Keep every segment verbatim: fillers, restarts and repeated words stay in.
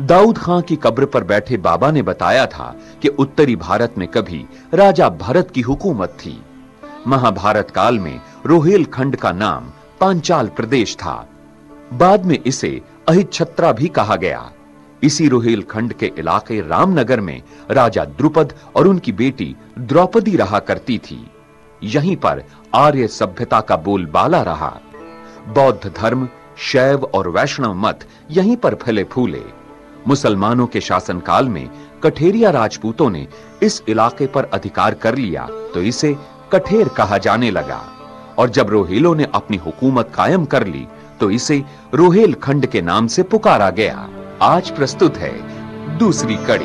दाऊद खां की कब्र पर बैठे बाबा ने बताया था कि उत्तरी भारत में कभी राजा भरत की हुकूमत थी। महाभारत काल में रोहेलखंड का नाम पांचाल प्रदेश था। बाद में इसे अहिच्छत्रा भी कहा गया। इसी रोहेलखंड के इलाके रामनगर में राजा द्रुपद और उनकी बेटी द्रौपदी रहा करती थी। यहीं पर आर्य सभ्यता का बोलबाला रहा। बौद्ध धर्म, शैव और वैष्णव मत यहीं पर फैले फूले। मुसलमानों के शासनकाल में कठेरिया राजपूतों ने इस इलाके पर अधिकार कर लिया तो इसे कठेर कहा जाने लगा, और जब रोहेलों ने अपनी हुकूमत कायम कर ली तो इसे रोहेलखंड के नाम से पुकारा गया। आज प्रस्तुत है दूसरी कड़ी।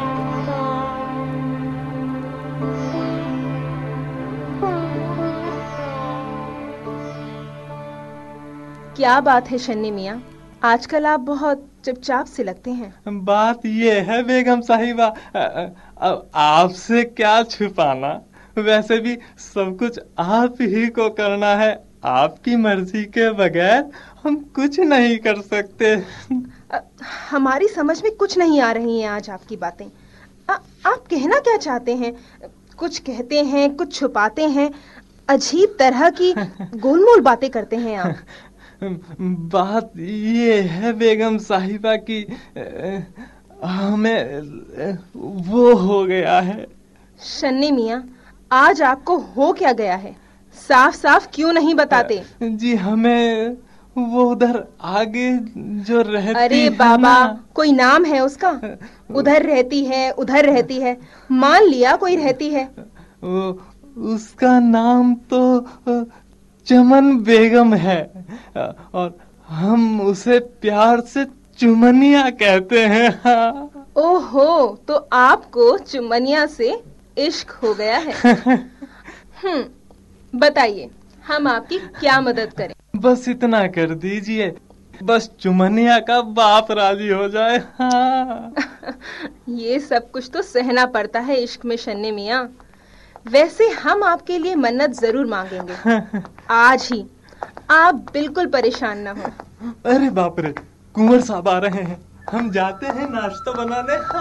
क्या बात है शन्नी मियाँ, आजकल आप बहुत चुपचाप से लगते हैं। बात ये है बेगम साहिबा, अब आपसे क्या छुपाना, वैसे भी सब कुछ आप ही को करना है। आपकी मर्जी के बगैर हम कुछ नहीं कर सकते। आ, हमारी समझ में कुछ नहीं आ रही हैं आज आपकी बातें। आ, आप कहना क्या चाहते हैं? कुछ कहते हैं, कुछ छुपाते हैं, अजीब तरह की गोलमोल बातें करते हैं आप। बात ये है बेगम साहिबा की हमें वो हो गया है। शन्नी मियाँ, आज आपको हो क्या गया है? साफ साफ क्यों नहीं बताते? जी हमें वो उधर आगे जो रहती अरे बाबा, कोई नाम है उसका? उधर रहती है, उधर रहती है, मान लिया कोई रहती है। वो उसका नाम तो चमन बेगम है, और हम उसे प्यार से चुमनिया कहते हैं। ओहो, तो आपको चुमनिया से इश्क हो गया है। हम्म, बताइए हम आपकी क्या मदद करें? बस इतना कर दीजिए, बस चुमनिया का बाप राजी हो जाए। हाँ। ये सब कुछ तो सहना पड़ता है इश्क में शन्नी मियाँ। वैसे हम आपके लिए मन्नत जरूर मांगेंगे आज ही, आप बिल्कुल परेशान ना हो। अरे बाप रे, कुंवर साहब आ रहे हैं, हम जाते हैं नाश्ता बनाने।